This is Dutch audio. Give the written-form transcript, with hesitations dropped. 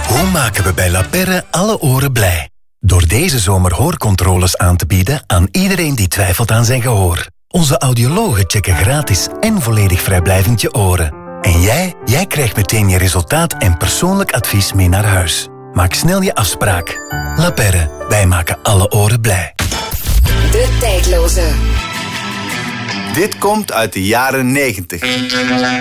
Hoe maken we bij La Perre alle oren blij? Door deze zomer hoorcontroles aan te bieden aan iedereen die twijfelt aan zijn gehoor. Onze audiologen checken gratis en volledig vrijblijvend je oren. En jij krijgt meteen je resultaat en persoonlijk advies mee naar huis. Maak snel je afspraak. La Perre, wij maken alle oren blij. De tijdloze. Dit komt uit de jaren 90.